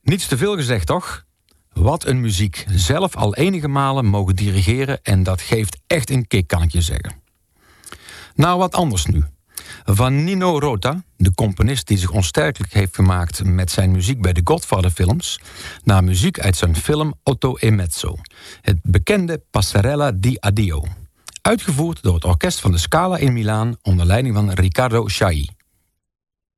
Niets te veel gezegd, toch? Wat een muziek. Zelf al enige malen mogen dirigeren en dat geeft echt een kick, kan ik je zeggen. Nou, wat anders nu. Van Nino Rota, de componist die zich onsterfelijk heeft gemaakt met zijn muziek bij de Godfather-films, naar muziek uit zijn film Otto e Mezzo, het bekende Passerella di Addio. Uitgevoerd door het orkest van de Scala in Milaan onder leiding van Riccardo Chailly.